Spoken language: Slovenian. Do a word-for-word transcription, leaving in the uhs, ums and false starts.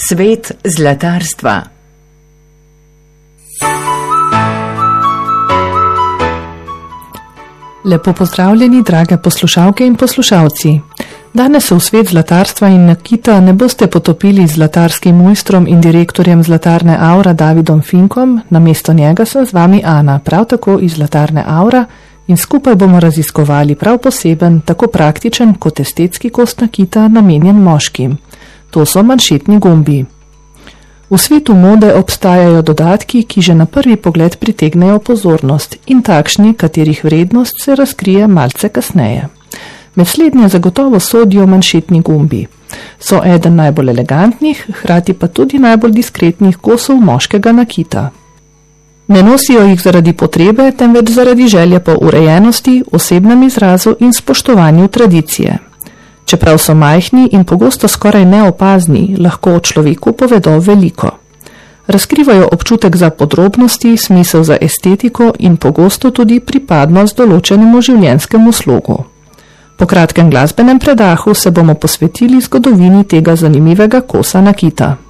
Svet zlatarstva. Lepo pozdravljeni, drage poslušalke in poslušalci. Danes se v svet zlatarstva in nakita ne boste potopili z zlatarskim mojstrom in direktorjem Zlatarne Aura Davidom Finkom, namesto njega sem z vami Ana, prav tako iz Zlatarne Aura, in skupaj bomo raziskovali prav poseben, tako praktičen kot estetski kos nakita namenjen moškim. To so manšetni gumbi. V svetu mode obstajajo dodatki, ki že na prvi pogled pritegnejo pozornost in takšni, katerih vrednost se razkrije malce kasneje. Med slednje zagotovo sodijo manšetni gumbi. So eden najbolj elegantnih, hkrati pa tudi najbolj diskretnih kosov moškega nakita. Ne nosijo jih zaradi potrebe, temveč zaradi želje po urejenosti, osebnem izrazu in spoštovanju tradicije. Čeprav so majhni in pogosto skoraj neopazni, lahko o človeku povedo veliko. Razkrivajo občutek za podrobnosti, smisel za estetiko in pogosto tudi pripadnost določenemu življenjskemu slogu. Po kratkem glasbenem predahu se bomo posvetili zgodovini tega zanimivega kosa nakita.